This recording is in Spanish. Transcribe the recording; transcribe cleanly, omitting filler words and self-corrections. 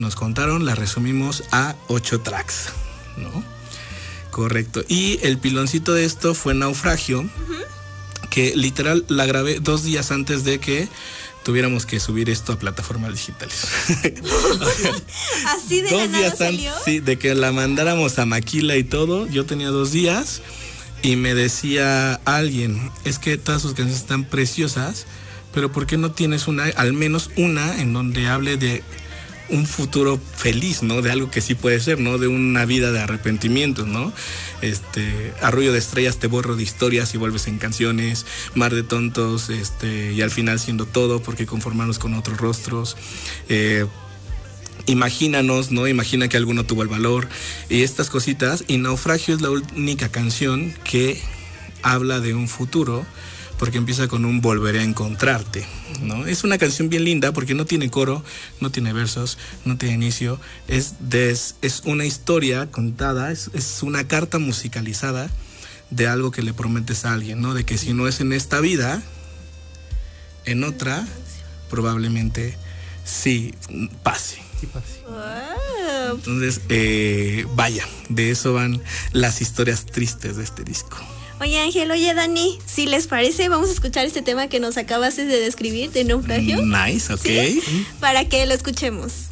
nos contaron, la resumimos a 8 tracks, ¿no? Correcto. Y el piloncito de esto fue Naufragio, que literal la grabé 2 días antes de que tuviéramos que subir esto a plataformas digitales. Así de 2 días antes, sí, de que la mandáramos a Maquila y todo. Yo tenía 2 días y me decía alguien, es que todas sus canciones están preciosas, pero ¿por qué no tienes una, al menos una, en donde hable de un futuro feliz, ¿no? De algo que sí puede ser, ¿no? De una vida de arrepentimientos, ¿no? Arrullo de estrellas, te borro de historias y vuelves en canciones, Mar de tontos, y al final siendo todo, porque conformarnos con otros rostros, imagínanos, ¿no? Imagina que alguno tuvo el valor y estas cositas. Y Naufragio es la única canción que habla de un futuro, porque empieza con un volveré a encontrarte, ¿no? Es una canción bien linda porque no tiene coro, no tiene versos, no tiene inicio, es una historia contada, es una carta musicalizada de algo que le prometes a alguien, ¿no? De que si no es en esta vida, en otra, probablemente sí pase. Wow. Entonces, vaya, de eso van las historias tristes de este disco. Oye Ángel, oye Dani, si les parece, vamos a escuchar este tema que nos acabas de describir, de Naufragio. Nice, ok. ¿Sí? Para que lo escuchemos.